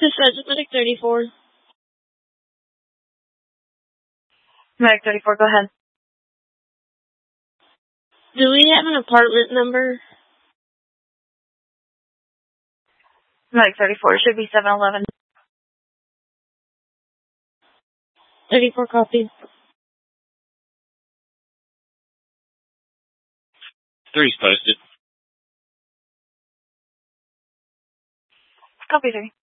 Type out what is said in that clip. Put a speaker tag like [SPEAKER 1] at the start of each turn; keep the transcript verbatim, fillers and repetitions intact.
[SPEAKER 1] Dispatch Medic thirty-four.
[SPEAKER 2] Medic thirty-four, go ahead.
[SPEAKER 1] Do we have an apartment number?
[SPEAKER 2] Medic thirty-four, it should be seven eleven.
[SPEAKER 1] thirty-four copies.
[SPEAKER 3] Three's posted.
[SPEAKER 2] Copy three.